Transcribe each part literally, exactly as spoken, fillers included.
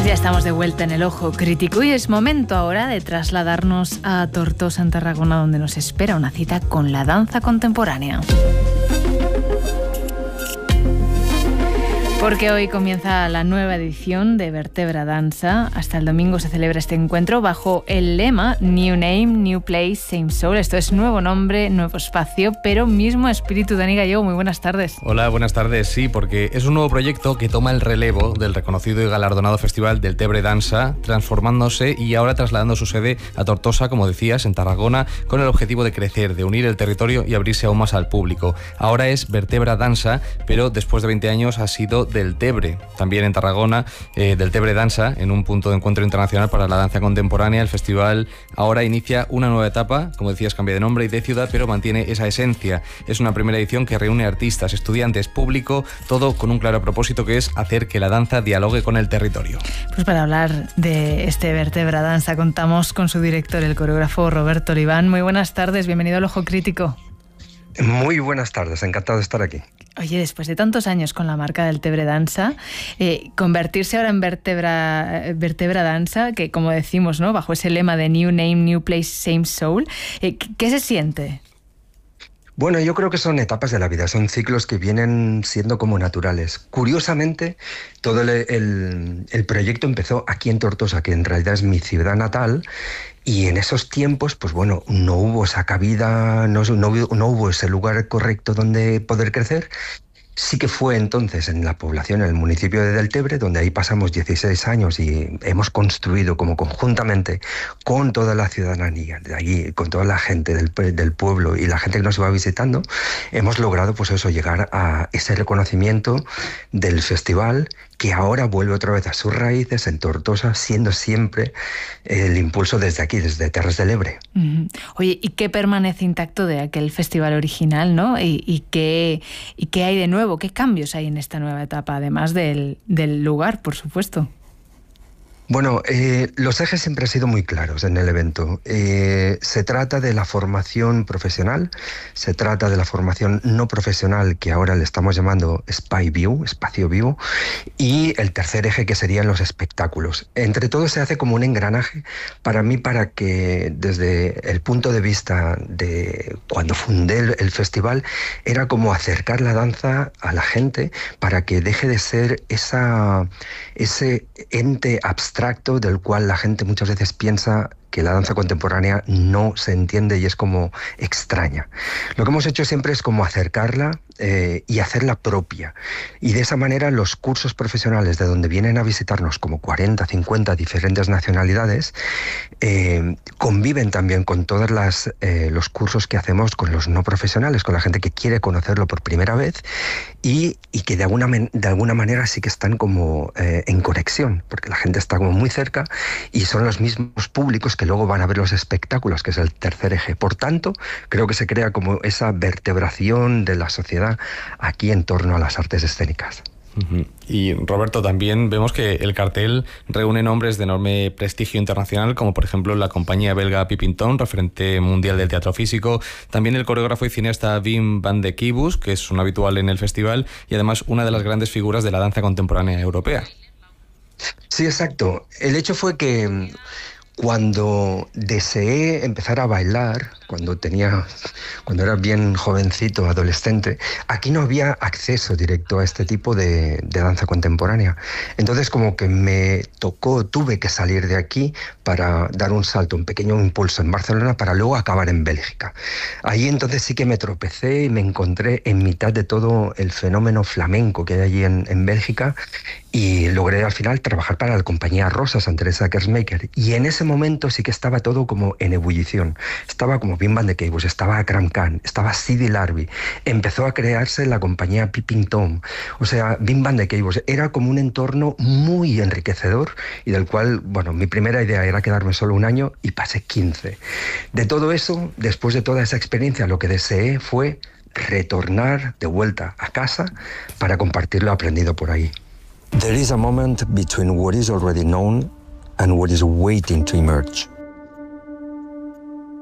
Ya estamos de vuelta en el Ojo Crítico y es momento ahora de trasladarnos a Tortosa, en Tarragona, donde nos espera una cita con la danza contemporánea. Porque hoy comienza la nueva edición de Vertebra Dansa. Hasta el domingo se celebra este encuentro bajo el lema New Name, New Place, Same Soul. Esto es nuevo nombre, nuevo espacio, pero mismo espíritu. Dani Gallego, muy buenas tardes. Hola, buenas tardes. Sí, porque es un nuevo proyecto que toma el relevo del reconocido y galardonado Festival del Tebre Dansa, transformándose y ahora trasladando su sede a Tortosa, como decías, en Tarragona, con el objetivo de crecer, de unir el territorio y abrirse aún más al público. Ahora es Vertebra Dansa, pero después de veinte años ha sido del Tebre, también en Tarragona, eh, del Tebre Dansa, en un punto de encuentro internacional para la danza contemporánea. El festival ahora inicia una nueva etapa, como decías, cambia de nombre y de ciudad, pero mantiene esa esencia. Es una primera edición que reúne artistas, estudiantes, público, todo con un claro propósito, que es hacer que la danza dialogue con el territorio. Pues para hablar de este Vertebra Dansa contamos con su director, el coreógrafo Roberto Oliván. Muy buenas tardes, bienvenido al Ojo Crítico. Muy buenas tardes, encantado de estar aquí. Oye, después de tantos años con la marca del Tebre Dansa, eh, convertirse ahora en Vertebra, Vertebra Dansa, que como decimos, ¿no?, bajo ese lema de New Name, New Place, Same Soul, eh, ¿qué se siente? Bueno, yo creo que son etapas de la vida, son ciclos que vienen siendo como naturales. Curiosamente, todo el, el, el proyecto empezó aquí en Tortosa, que en realidad es mi ciudad natal, y en esos tiempos, pues bueno, no hubo esa cabida, no, no, no hubo ese lugar correcto donde poder crecer. Sí que fue entonces en la población, en el municipio de Deltebre, donde ahí pasamos dieciséis años y hemos construido como conjuntamente con toda la ciudadanía de allí, con toda la gente del, del pueblo y la gente que nos iba visitando, hemos logrado pues eso, llegar a ese reconocimiento del festival, que ahora vuelve otra vez a sus raíces en Tortosa, siendo siempre el impulso desde aquí, desde Terres del Ebre. Uh-huh. Oye, ¿y qué permanece intacto de aquel festival original, ¿no? ¿Y, y, qué, y qué hay de nuevo? ¿Qué cambios hay en esta nueva etapa, además del, del lugar, por supuesto? Bueno, eh, los ejes siempre han sido muy claros en el evento. Eh, se trata de la formación profesional, se trata de la formación no profesional, que ahora le estamos llamando Spy View, espacio vivo, y el tercer eje, que serían los espectáculos. Entre todo se hace como un engranaje para mí, para que desde el punto de vista de cuando fundé el, el festival, era como acercar la danza a la gente para que deje de ser esa, ese ente abstracto del cual la gente muchas veces piensa que la danza contemporánea no se entiende y es como extraña. Lo que hemos hecho siempre es como acercarla eh, y hacerla propia. Y de esa manera los cursos profesionales, de donde vienen a visitarnos como cuarenta, cincuenta diferentes nacionalidades, eh, conviven también con todos las, eh, los cursos que hacemos con los no profesionales, con la gente que quiere conocerlo por primera vez y, y que de alguna, de alguna manera sí que están como eh, en conexión, porque la gente está como muy cerca y son los mismos públicos que luego van a ver los espectáculos, que es el tercer eje. Por tanto, creo que se crea como esa vertebración de la sociedad aquí en torno a las artes escénicas. Uh-huh. Y Roberto, también vemos que el cartel reúne nombres de enorme prestigio internacional, como por ejemplo la compañía belga Peeping Tom, referente mundial del teatro físico, también el coreógrafo y cineasta Wim van de Kiebus, que es un habitual en el festival y además una de las grandes figuras de la danza contemporánea europea. Sí, exacto. El hecho fue que cuando deseé empezar a bailar, cuando tenía, cuando era bien jovencito, adolescente, aquí no había acceso directo a este tipo de, de danza contemporánea. Entonces como que me tocó, tuve que salir de aquí para dar un salto, un pequeño impulso en Barcelona para luego acabar en Bélgica. Ahí entonces sí que me tropecé y me encontré en mitad de todo el fenómeno flamenco que hay allí en, en Bélgica, y logré al final trabajar para la compañía Rosa, Santa Teresa Kersmaker. Y en ese momento sí que estaba todo como en ebullición. Estaba como Wim van de Kiebus, estaba Akram Khan, estaba Sidi Larbi. Empezó a crearse la compañía Peeping Tom. O sea, Wim van de Kiebus era como un entorno muy enriquecedor y del cual, bueno, mi primera idea era quedarme solo un año y pasé quince. De todo eso, después de toda esa experiencia, lo que deseé fue retornar de vuelta a casa para compartir lo aprendido por ahí. There is a moment between what is already known and what is waiting to emerge.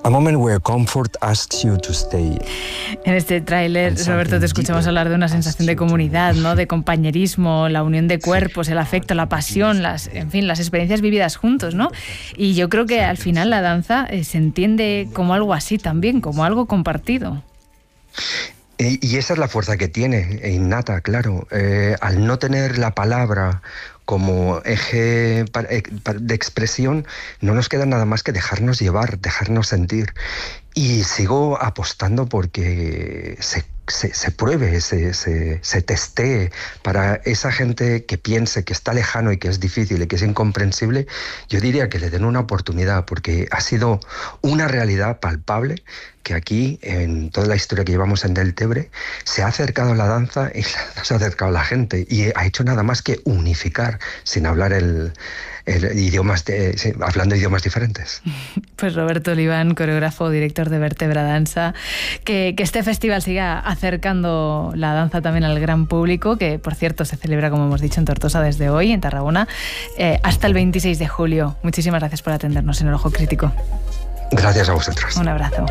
A moment where comfort asks you to stay. En este tráiler, Roberto, te escuchamos hablar de una sensación de comunidad, ¿no? De compañerismo, la unión de cuerpos, el afecto, la pasión, las, en fin, las experiencias vividas juntos, ¿no? Y yo creo que al final la danza eh, se entiende como algo así también, como algo compartido. Y esa es la fuerza que tiene, innata, claro. Eh, al no tener la palabra como eje de expresión, no nos queda nada más que dejarnos llevar, dejarnos sentir. Y sigo apostando porque se, se, se pruebe, se, se, se testee para esa gente que piense que está lejano y que es difícil y que es incomprensible. Yo diría que le den una oportunidad, porque ha sido una realidad palpable que aquí, en toda la historia que llevamos en Deltebre, se ha acercado la danza y se ha acercado la gente y ha hecho nada más que unificar, sin hablar el, el idiomas de, hablando idiomas diferentes. Pues Roberto Oliván, coreógrafo, director de Vertebra Dansa, que, que este festival siga acercando la danza también al gran público, que por cierto se celebra, como hemos dicho, en Tortosa desde hoy, en Tarragona, eh, hasta el veintiséis de julio. Muchísimas gracias por atendernos en El Ojo Crítico. Gracias a vosotros. Un abrazo.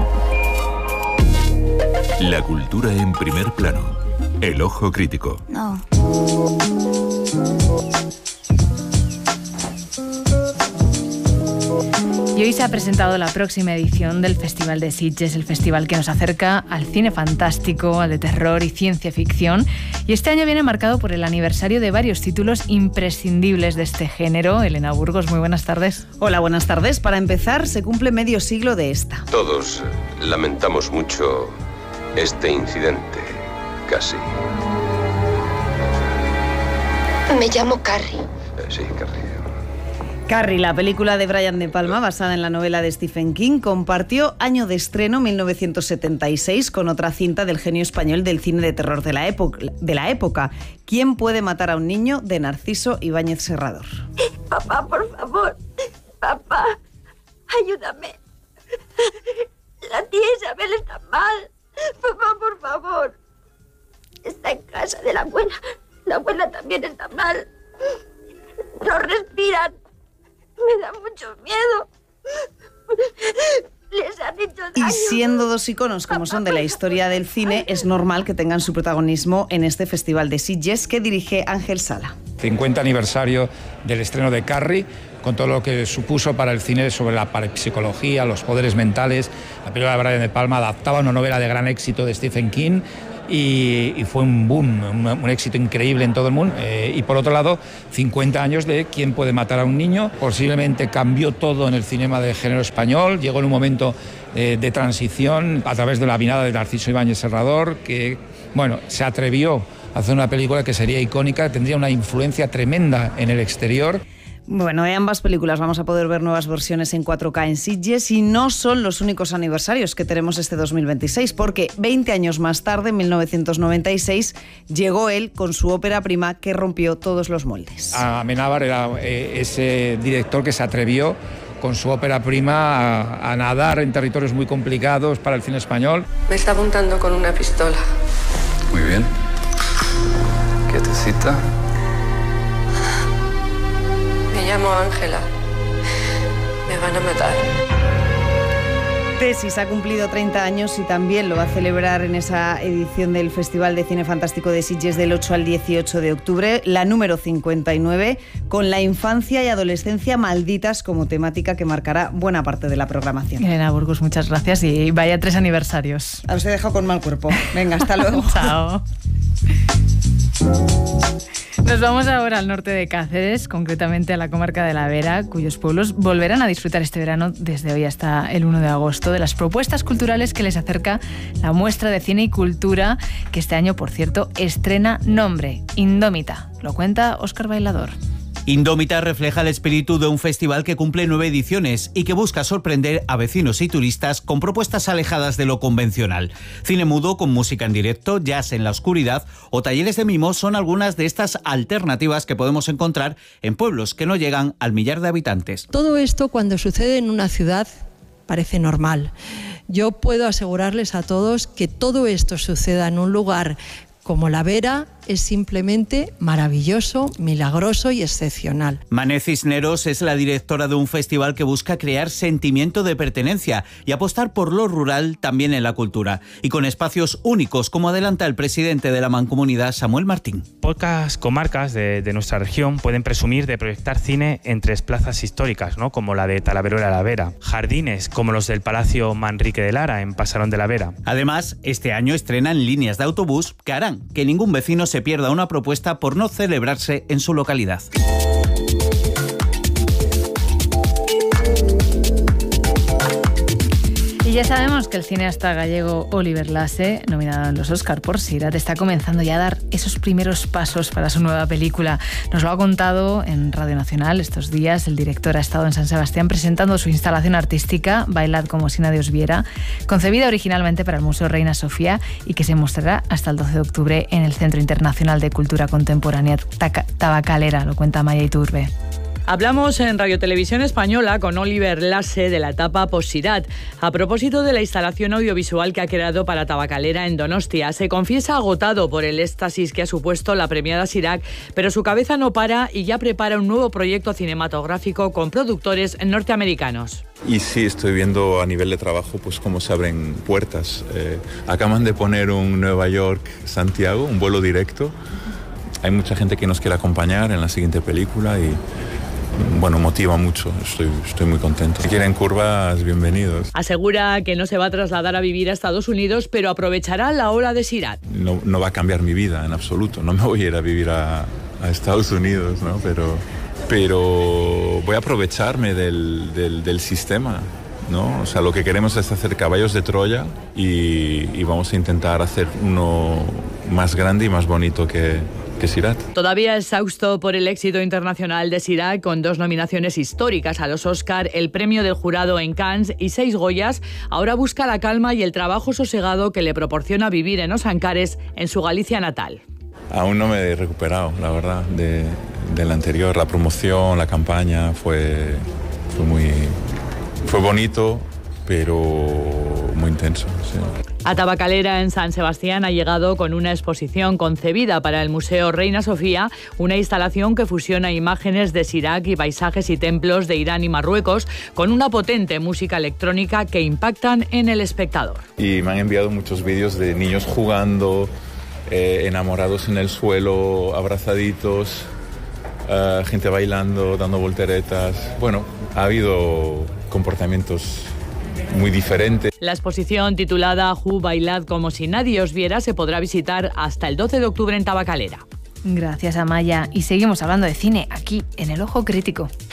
La cultura en primer plano. El Ojo Crítico. No. Y hoy se ha presentado la próxima edición del Festival de Sitges, el festival que nos acerca al cine fantástico, al de terror y ciencia ficción. Y este año viene marcado por el aniversario de varios títulos imprescindibles de este género. Elena Burgos, muy buenas tardes. Hola, buenas tardes. Para empezar, se cumple medio siglo de esta. Todos lamentamos mucho este incidente, casi. Me llamo Carrie. Eh, sí, Carrie. Carrie, la película de Brian De Palma, basada en la novela de Stephen King, compartió año de estreno mil novecientos setenta y seis con otra cinta del genio español del cine de terror de la, época, de la época, ¿Quién puede matar a un niño?, de Narciso Ibáñez Serrador. Papá, por favor. Papá, ayúdame. La tía Isabel está mal. Papá, por favor. Está en casa de la abuela. La abuela también está mal. No respiran. Me da mucho miedo. Les han hecho daño. Y siendo dos iconos como son de la historia del cine, es normal que tengan su protagonismo en este Festival de Sitges que dirige Ángel Sala. cincuenta aniversario del estreno de Carrie, con todo lo que supuso para el cine sobre la parapsicología, los poderes mentales. La película de Brian De Palma adaptaba una novela de gran éxito de Stephen King y, y fue un boom, un, un éxito increíble en todo el mundo. Eh, y por otro lado, cincuenta años de ¿Quién puede matar a un niño? Posiblemente cambió todo en el cinema de género español, llegó en un momento eh, de transición a través de la mirada de Narciso Ibáñez Serrador, que bueno, se atrevió a hacer una película que sería icónica, tendría una influencia tremenda en el exterior. Bueno, en ambas películas vamos a poder ver nuevas versiones en cuatro K en Sitges y no son los únicos aniversarios que tenemos este dos mil veintiséis, porque veinte años más tarde, en mil novecientos noventa y seis, llegó él con su ópera prima que rompió todos los moldes. Amenábar era eh, ese director que se atrevió con su ópera prima a, a nadar en territorios muy complicados para el cine español. Me está apuntando con una pistola. Muy bien. Quietecita. Me llamo Ángela. Me van a matar. Tesis ha cumplido treinta años y también lo va a celebrar en esa edición del Festival de Cine Fantástico de Sitges del ocho al dieciocho de octubre, la número cincuenta y nueve, con la infancia y adolescencia malditas como temática que marcará buena parte de la programación. Elena Burgos, muchas gracias y vaya tres aniversarios. Os he dejado con mal cuerpo. Venga, hasta luego. Chao. Nos vamos ahora al norte de Cáceres, concretamente a la comarca de La Vera, cuyos pueblos volverán a disfrutar este verano desde hoy hasta el uno de agosto de las propuestas culturales que les acerca la muestra de cine y cultura, que este año, por cierto, estrena nombre, Indómita. Lo cuenta Óscar Bailador. Indómita refleja el espíritu de un festival que cumple nueve ediciones y que busca sorprender a vecinos y turistas con propuestas alejadas de lo convencional. Cine mudo con música en directo, jazz en la oscuridad o talleres de mimo son algunas de estas alternativas que podemos encontrar en pueblos que no llegan al millar de habitantes. Todo esto, cuando sucede en una ciudad, parece normal. Yo puedo asegurarles a todos que todo esto suceda en un lugar como La Vera es simplemente maravilloso, milagroso y excepcional. Mané Cisneros es la directora de un festival que busca crear sentimiento de pertenencia y apostar por lo rural también en la cultura, y con espacios únicos, como adelanta el presidente de la Mancomunidad, Samuel Martín. Pocas comarcas de, de nuestra región pueden presumir de proyectar cine en tres plazas históricas, ¿no?, como la de Talaveruela de la Vera, jardines como los del Palacio Manrique de Lara en Pasarón de la Vera. Además, este año estrenan líneas de autobús que harán que ningún vecino se pierda una propuesta por no celebrarse en su localidad. Y ya sabemos que el cineasta gallego Oliver Lasse, nominado en los Oscar por Sirat, está comenzando ya a dar esos primeros pasos para su nueva película. Nos lo ha contado en Radio Nacional estos días. El director ha estado en San Sebastián presentando su instalación artística, Bailad como si nadie os viera, concebida originalmente para el Museo Reina Sofía y que se mostrará hasta el doce de octubre en el Centro Internacional de Cultura Contemporánea Tabacalera. Lo cuenta Maya Iturbe. Hablamos en Radio Televisión Española con Oliver Lasse de la etapa post-Sirat. A propósito de la instalación audiovisual que ha creado para Tabacalera en Donostia, se confiesa agotado por el éxtasis que ha supuesto la premiada Sirac, pero su cabeza no para y ya prepara un nuevo proyecto cinematográfico con productores norteamericanos. Y sí, estoy viendo a nivel de trabajo pues cómo se abren puertas. Eh, acaban de poner un Nueva York-Santiago, un vuelo directo. Hay mucha gente que nos quiere acompañar en la siguiente película y bueno, motiva mucho, estoy, estoy muy contento. Si quieren curvas, bienvenidos. Asegura que no se va a trasladar a vivir a Estados Unidos, pero aprovechará la ola de Sirat. No, no va a cambiar mi vida en absoluto, no me voy a ir a vivir a, a Estados Unidos, ¿no? Pero, pero voy a aprovecharme del, del, del sistema, ¿no? O sea, lo que queremos es hacer caballos de Troya y, y vamos a intentar hacer uno más grande y más bonito que Sirat. Todavía exhausto por el éxito internacional de Sirat, con dos nominaciones históricas a los Oscar, el premio del jurado en Cannes y seis Goyas, ahora busca la calma y el trabajo sosegado que le proporciona vivir en Os Ancares, en su Galicia natal. Aún no me he recuperado, la verdad, de, del anterior. La promoción, la campaña fue, fue muy fue bonito, pero muy intenso, sí. A Tabacalera en San Sebastián ha llegado con una exposición concebida para el Museo Reina Sofía, una instalación que fusiona imágenes de Sirac y paisajes y templos de Irán y Marruecos con una potente música electrónica que impactan en el espectador. Y me han enviado muchos vídeos de niños jugando, eh, enamorados en el suelo, abrazaditos, uh, gente bailando, dando volteretas. Bueno, ha habido comportamientos muy diferente. La exposición titulada Ju Bailad como si nadie os viera se podrá visitar hasta el doce de octubre en Tabacalera. Gracias, Amaya. Y seguimos hablando de cine aquí en El Ojo Crítico.